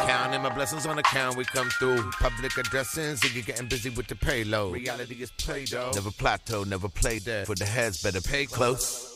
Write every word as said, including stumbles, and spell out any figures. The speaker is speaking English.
Counting my blessings on account, we come through. Public addressing, Ziggy getting busy with the payload. Reality is play-doh. Never plateau, never play dead. For the heads, better pay close.